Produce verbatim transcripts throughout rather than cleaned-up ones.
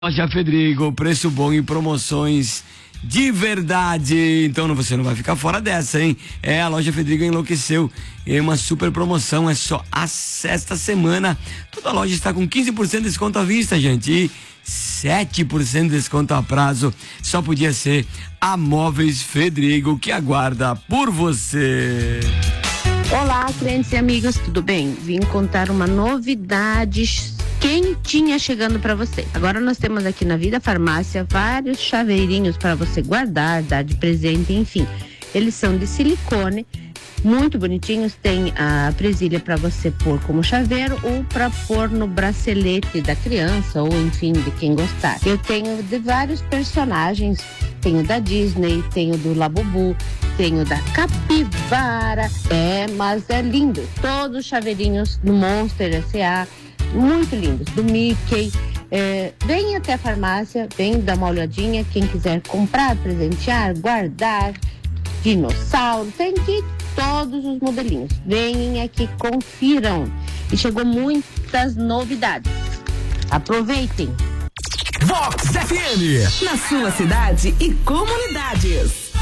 Loja Fedrigo, preço bom e promoções de verdade. Então você não vai ficar fora dessa, hein? É, a Loja Fedrigo enlouqueceu. É uma super promoção, é só a sexta semana. Toda a loja está com quinze por cento de desconto à vista, gente. E sete por cento de desconto a prazo. Só podia ser a Móveis Fedrigo, que aguarda por você. Olá, clientes e amigos, tudo bem? Vim contar uma novidade quentinha chegando para você. Agora nós temos aqui na Vida Farmácia vários chaveirinhos para você guardar, dar de presente, enfim. Eles são de silicone, muito bonitinhos. Tem a presilha para você pôr como chaveiro ou para pôr no bracelete da criança ou enfim de quem gostar. Eu tenho de vários personagens, tenho da Disney, tenho do Labubu, tenho da Capivara, é, mas é lindo. Todos os chaveirinhos do Monster S A, muito lindos, do Mickey. É, vem até a farmácia, vem dar uma olhadinha. Quem quiser comprar, presentear, guardar, dinossauro, tem de todos os modelinhos. Venham aqui, confiram. E chegou muitas novidades. Aproveitem. Vox F M, na sua cidade e comunidades.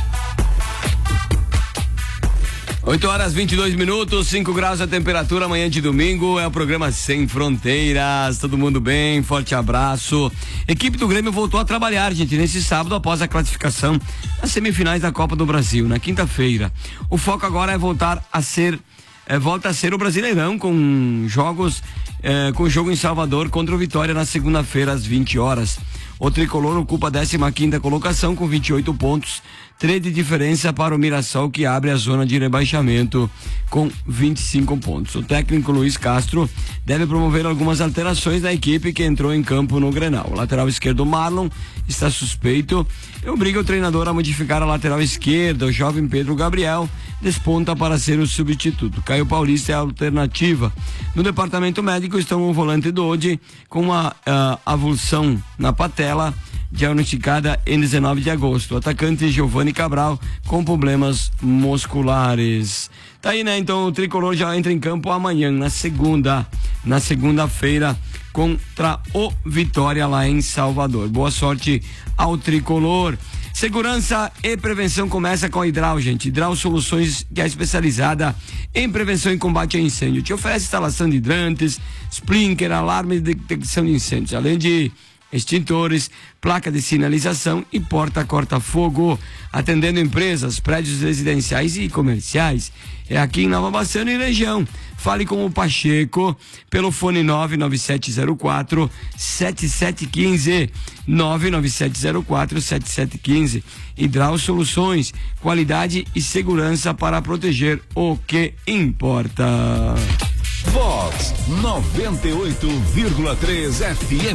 oito horas e vinte e dois minutos, cinco graus a temperatura, amanhã de domingo, é o programa Sem Fronteiras. Todo mundo bem? Forte abraço. Equipe do Grêmio voltou a trabalhar, gente, nesse sábado após a classificação das semifinais da Copa do Brasil, na quinta-feira. O foco agora é voltar a ser, é, volta a ser o Brasileirão, com jogos, é, com jogo em Salvador contra o Vitória na segunda-feira às vinte horas. O tricolor ocupa a décima quinta colocação com vinte e oito pontos, três de diferença para o Mirassol, que abre a zona de rebaixamento com vinte e cinco pontos. O técnico Luiz Castro deve promover algumas alterações da equipe que entrou em campo no Grenal. O lateral esquerdo Marlon está suspeito e obriga o treinador a modificar a lateral esquerda. O jovem Pedro Gabriel desponta para ser o substituto. Caio Paulista é a alternativa. No departamento médico estão o volante Dodi com uma uh, avulsão na patela, diagnosticada em dezenove de agosto. O atacante Giovanni Cabral com problemas musculares. Tá aí, né? Então o tricolor já entra em campo amanhã, na segunda, na segunda-feira, contra o Vitória lá em Salvador. Boa sorte ao tricolor. Segurança e prevenção começa com a Hidral, gente. Hidral Soluções, que é especializada em prevenção e combate a incêndio. Te oferece instalação de hidrantes, sprinkler, alarme de detecção de incêndios, além de extintores, placa de sinalização e porta corta-fogo, atendendo empresas, prédios residenciais e comerciais. É aqui em Nova Bassano e região. Fale com o Pacheco pelo fone nove nove sete zero quatro sete sete um cinco, nove nove sete zero quatro sete sete um cinco. Hidral Soluções, qualidade e segurança para proteger o que importa. Vox noventa e oito vírgula três F M.